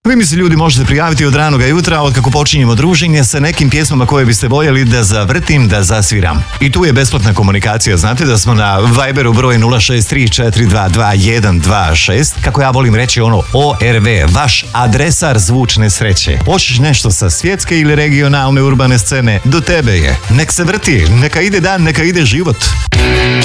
Vi mi se ljudi možete prijaviti od ranoga jutra, od kako počinjemo druženje sa nekim pjesmama koje biste voljeli da zavrtim, da zasviram. I tu je besplatna komunikacija, znate da smo na Viberu broj 063422126, kako ja volim reći ono ORV, vaš adresar zvučne sreće. Hoćeš nešto sa svjetske ili regionalne urbane scene, do tebe je. Nek se vrti, neka ide dan, neka ide život.